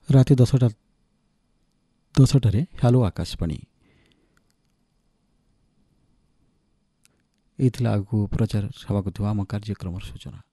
ରାତି 10ଟାରେ ହ୍ୟାଲୋ ଆକାଶବାଣୀ। ଏଇ ଥିଲା ଆଗକୁ ପ୍ରଚାର ହେବାକୁ ଥିବା ଆମ କାର୍ଯ୍ୟକ୍ରମର ସୂଚନା।